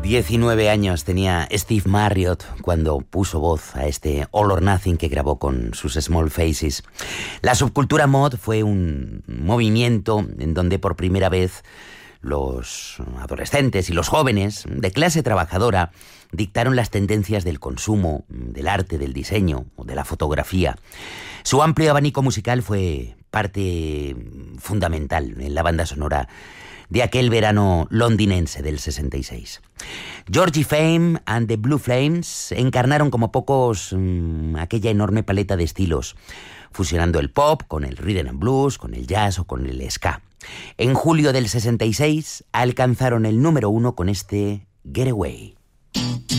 19 años tenía Steve Marriott cuando puso voz a este All or Nothing que grabó con sus Small Faces. La subcultura mod fue un movimiento en donde por primera vez los adolescentes y los jóvenes de clase trabajadora dictaron las tendencias del consumo, del arte, del diseño o de la fotografía. Su amplio abanico musical fue parte fundamental en la banda sonora de aquel verano londinense del 66. Georgie Fame and the Blue Flames encarnaron como pocos aquella enorme paleta de estilos, fusionando el pop con el rhythm and blues, con el jazz o con el ska. En julio del 66 alcanzaron el número 1 con este Get Away.